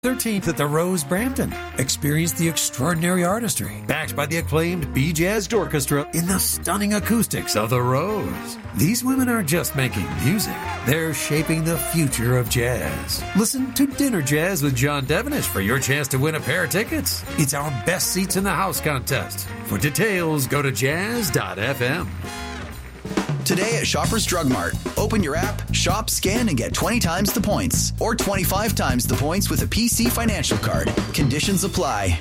13th at the Rose Brampton. Experience the extraordinary artistry, backed by the acclaimed B-Jazz Orchestra in the stunning acoustics of the Rose. These women aren't just making music, they're shaping the future of jazz. Listen to Dinner Jazz with John Devenish for your chance to win a pair of tickets. It's our Best Seats in the House contest. For details, go to jazz.fm. Today at Shoppers Drug Mart. Open your app, shop, scan, and get 20 times the points. Or 25 times the points with a PC financial card. Conditions apply.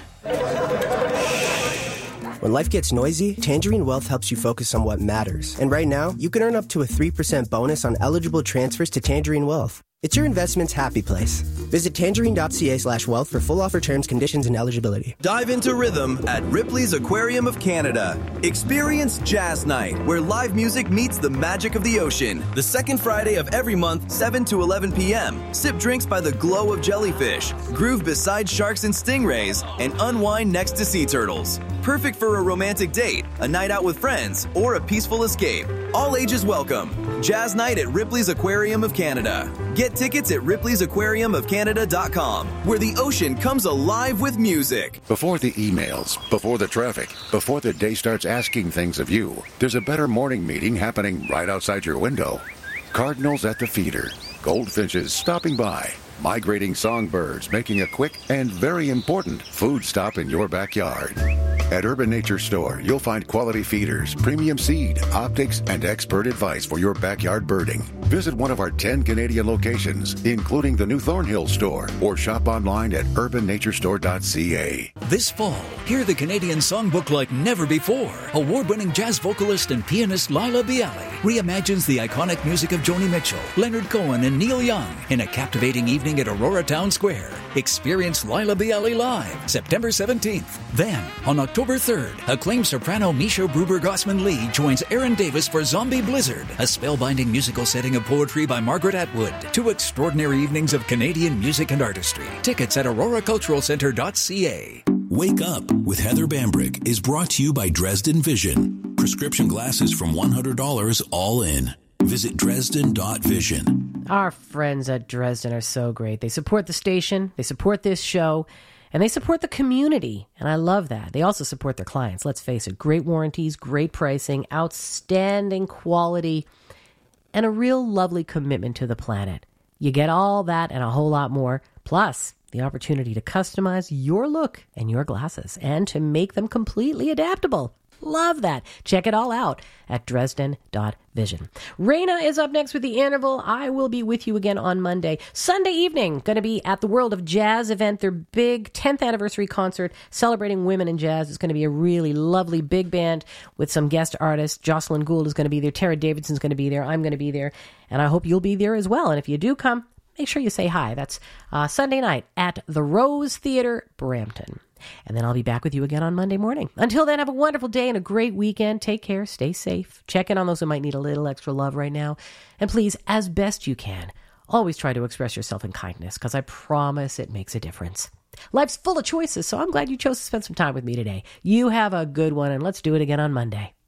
When life gets noisy, Tangerine Wealth helps you focus on what matters. And right now, you can earn up to a 3% bonus on eligible transfers to Tangerine Wealth. It's your investment's happy place. Visit tangerine.ca/wealth for full offer terms, conditions, and eligibility. Dive into rhythm at Ripley's Aquarium of Canada. Experience Jazz Night, where live music meets the magic of the ocean. The second Friday of every month, 7 to 11 p.m. Sip drinks by the glow of jellyfish, groove beside sharks and stingrays, and unwind next to sea turtles. Perfect for a romantic date, a night out with friends, or a peaceful escape. All ages welcome. Jazz Night at Ripley's Aquarium of Canada. Get tickets at ripleysAquariumofCanada.com, where the ocean comes alive with music. Before the emails, before the traffic, before the day starts asking things of you, there's a better morning meeting happening right outside your window. Cardinals at the feeder, goldfinches stopping by, migrating songbirds making a quick and very important food stop in your backyard. At Urban Nature Store, you'll find quality feeders, premium seed, optics, and expert advice for your backyard birding. Visit one of our 10 Canadian locations, including the new Thornhill store, or shop online at urbannaturestore.ca. This fall, hear the Canadian songbook like never before. Award-winning jazz vocalist and pianist Lila Bialy reimagines the iconic music of Joni Mitchell, Leonard Cohen, and Neil Young in a captivating evening at Aurora Town Square. Experience Lila Bialy live September 17th. Then, on October 3rd, acclaimed soprano Misha Gruber-Gossman-Lee joins Aaron Davis for Zombie Blizzard, a spellbinding musical setting of poetry by Margaret Atwood. 2 extraordinary evenings of Canadian music and artistry. Tickets at auroraculturalcentre.ca. Wake Up with Heather Bambrick is brought to you by Dresden Vision. Prescription glasses from $100 all in. Visit Dresden.vision. Our friends at Dresden are so great. They support the station, they support this show, and they support the community, and I love that. They also support their clients. Let's face it, great warranties, great pricing, outstanding quality, and a real lovely commitment to the planet. You get all that and a whole lot more, plus the opportunity to customize your look and your glasses and to make them completely adaptable. Love that. Check it all out at Dresden.vision. Raina is up next with The Interval. I will be with you again on Monday. Sunday evening, going to be at the World of Jazz event, their big 10th anniversary concert celebrating women in jazz. It's going to be a really lovely big band with some guest artists. Jocelyn Gould is going to be there. Tara Davidson's going to be there. I'm going to be there. And I hope you'll be there as well. And if you do come, make sure you say hi. That's Sunday night at the Rose Theatre, Brampton. And then I'll be back with you again on Monday morning. Until then, have a wonderful day and a great weekend. Take care. Stay safe. Check in on those who might need a little extra love right now. And please, as best you can, always try to express yourself in kindness, because I promise it makes a difference. Life's full of choices, so I'm glad you chose to spend some time with me today. You have a good one, and let's do it again on Monday.